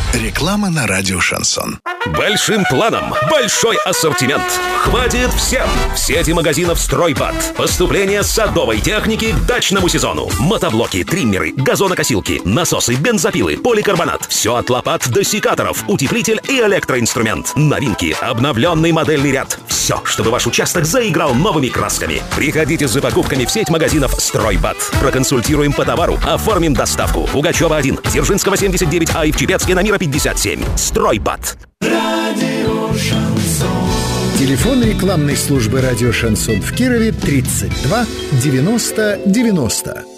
Реклама на радио «Шансон». Большим планом большой ассортимент. Хватит всем. В сети магазинов «Стройбат». Поступление садовой техники к дачному сезону. Мотоблоки, триммеры, газонокосилки, насосы, бензопилы, поликарбонат. Все от лопат до секаторов, утеплитель и электроинструмент. Новинки, обновленный модельный ряд. Все, чтобы ваш участок заиграл новыми красками. Приходите за покупками в сеть магазинов «Стройбат». Проконсультируем по товару, оформим доставку. Пугачева 1, Дзержинского 79А и в Чепецке на Мира 57. «Стройбат». Радио Шансон. Телефон рекламной службы радио «Шансон» в Кирове 32 90 90.